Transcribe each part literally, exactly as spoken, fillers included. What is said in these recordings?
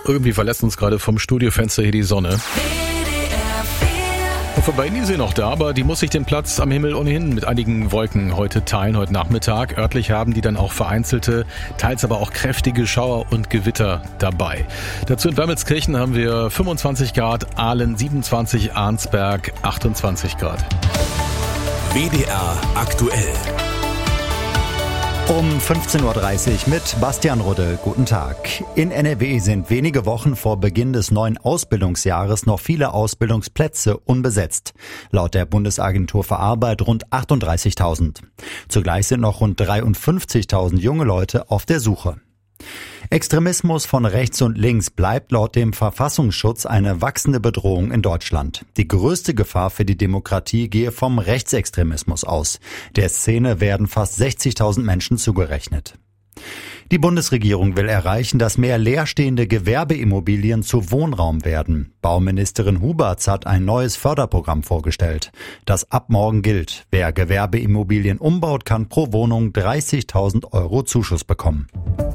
Irgendwie verlässt uns gerade vom Studiofenster hier die Sonne. Und vorbei ist sie noch da, aber die muss sich den Platz am Himmel ohnehin mit einigen Wolken heute teilen, heute Nachmittag. Örtlich haben die dann auch vereinzelte, teils aber auch kräftige Schauer und Gewitter dabei. Dazu in Wermelskirchen haben wir fünfundzwanzig Grad, Aalen siebenundzwanzig, Arnsberg achtundzwanzig Grad. W D R aktuell. Um fünfzehn Uhr dreißig mit Bastian Rudde. Guten Tag. In N R W sind wenige Wochen vor Beginn des neuen Ausbildungsjahres noch viele Ausbildungsplätze unbesetzt. Laut der Bundesagentur für Arbeit rund achtunddreißigtausend. Zugleich sind noch rund dreiundfünfzigtausend junge Leute auf der Suche. Extremismus von rechts und links bleibt laut dem Verfassungsschutz eine wachsende Bedrohung in Deutschland. Die größte Gefahr für die Demokratie gehe vom Rechtsextremismus aus. Der Szene werden fast sechzigtausend Menschen zugerechnet. Die Bundesregierung will erreichen, dass mehr leerstehende Gewerbeimmobilien zu Wohnraum werden. Bauministerin Huberts hat ein neues Förderprogramm vorgestellt, das ab morgen gilt. Wer Gewerbeimmobilien umbaut, kann pro Wohnung dreißigtausend Euro Zuschuss bekommen.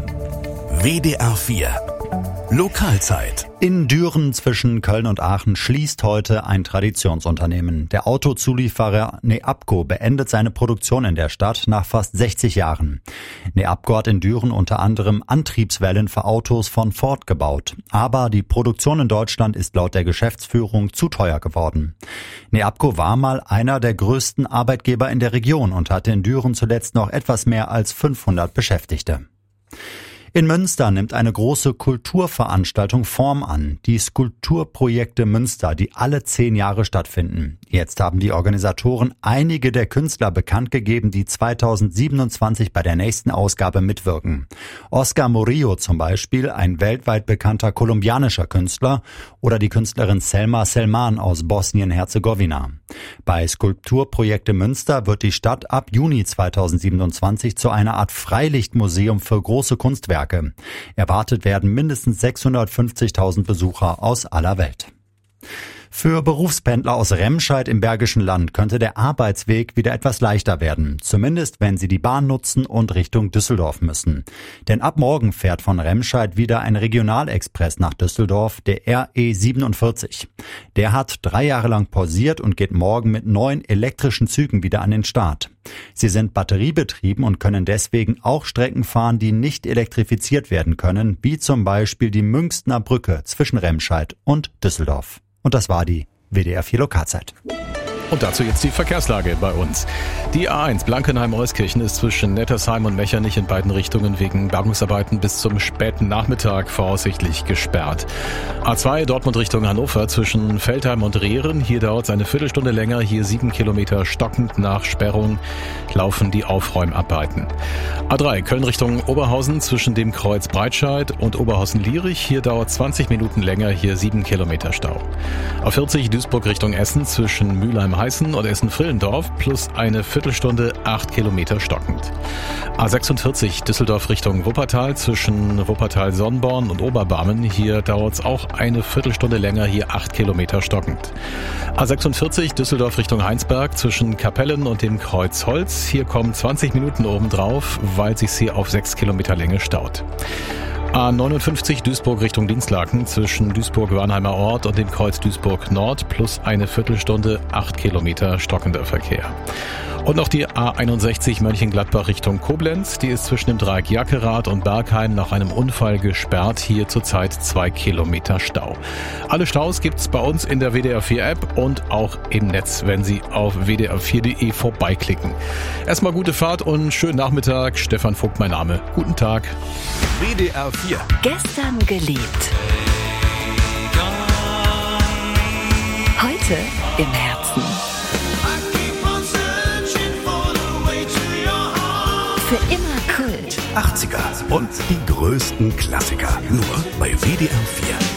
W D R vier Lokalzeit. In Düren zwischen Köln und Aachen schließt heute ein Traditionsunternehmen. Der Autozulieferer Neabco beendet seine Produktion in der Stadt nach fast sechzig Jahren. Neabco hat in Düren unter anderem Antriebswellen für Autos von Ford gebaut. Aber die Produktion in Deutschland ist laut der Geschäftsführung zu teuer geworden. Neabco war mal einer der größten Arbeitgeber in der Region und hatte in Düren zuletzt noch etwas mehr als fünfhundert Beschäftigte. In Münster nimmt eine große Kulturveranstaltung Form an. Die Skulpturprojekte Münster, die alle zehn Jahre stattfinden. Jetzt haben die Organisatoren einige der Künstler bekannt gegeben, die zweitausendsiebenundzwanzig bei der nächsten Ausgabe mitwirken. Oscar Murillo zum Beispiel, ein weltweit bekannter kolumbianischer Künstler, oder die Künstlerin Selma Selman aus Bosnien-Herzegowina. Bei Skulpturprojekte Münster wird die Stadt ab Juni zweitausendsiebenundzwanzig zu einer Art Freilichtmuseum für große Kunstwerke. Erwartet werden mindestens sechshundertfünfzigtausend Besucher aus aller Welt. Für Berufspendler aus Remscheid im Bergischen Land könnte der Arbeitsweg wieder etwas leichter werden. Zumindest, wenn sie die Bahn nutzen und Richtung Düsseldorf müssen. Denn ab morgen fährt von Remscheid wieder ein Regionalexpress nach Düsseldorf, der R E siebenundvierzig. Der hat drei Jahre lang pausiert und geht morgen mit neun elektrischen Zügen wieder an den Start. Sie sind batteriebetrieben und können deswegen auch Strecken fahren, die nicht elektrifiziert werden können, wie zum Beispiel die Münchner Brücke zwischen Remscheid und Düsseldorf. Und das war die W D R vier Lokalzeit. Und dazu jetzt die Verkehrslage bei uns. Die A eins Blankenheim-Euskirchen ist zwischen Nettersheim und Mechernich in beiden Richtungen wegen Bergungsarbeiten bis zum späten Nachmittag voraussichtlich gesperrt. A zwei Dortmund Richtung Hannover zwischen Veltheim und Rehren. Hier dauert es eine Viertelstunde länger. Hier sieben Kilometer stockend nach Sperrung laufen die Aufräumarbeiten. A drei Köln Richtung Oberhausen zwischen dem Kreuz Breitscheid und Oberhausen-Lierich. Hier dauert zwanzig Minuten länger. Hier sieben Kilometer Stau. A vierzig Duisburg Richtung Essen zwischen Mülheim Heißen und Essen-Frillendorf plus eine Viertelstunde acht Kilometer stockend. A sechsundvierzig Düsseldorf Richtung Wuppertal zwischen Wuppertal-Sonnborn und Oberbarmen. Hier dauert es auch eine Viertelstunde länger, hier acht Kilometer stockend. A sechsundvierzig Düsseldorf Richtung Heinsberg zwischen Kapellen und dem Kreuz Holz. Hier kommen zwanzig Minuten obendrauf, weil sich hier auf sechs Kilometer Länge staut. A neunundfünfzig Duisburg Richtung Dinslaken zwischen Duisburg-Wernheimer Ort und dem Kreuz Duisburg Nord plus eine Viertelstunde acht Kilometer stockender Verkehr. Und noch die A einundsechzig Mönchengladbach Richtung Koblenz. Die ist zwischen dem Dreieck Jackerath und Bergheim nach einem Unfall gesperrt. Hier zurzeit zwei Kilometer Stau. Alle Staus gibt's bei uns in der W D R vier App und auch im Netz, wenn Sie auf w d r vier punkt d e vorbeiklicken. Erstmal gute Fahrt und schönen Nachmittag. Stefan Vogt mein Name. Guten Tag. W D R vier. Gestern geliebt. Heute im Herzen. Für immer Kult. achtziger und die größten Klassiker. Nur bei W D R vier.